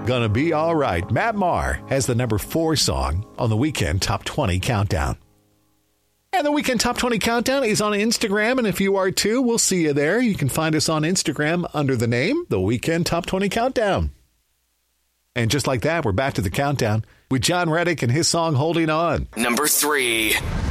Gonna Be All Right. Matt Maher has the number 4 song on the Weekend Top 20 Countdown. And the Weekend Top 20 Countdown is on Instagram, and if you are too, we'll see you there. You can find us on Instagram under the name The Weekend Top 20 Countdown. And just like that, we're back to the countdown with John Reddick and his song Holding On. Number 3.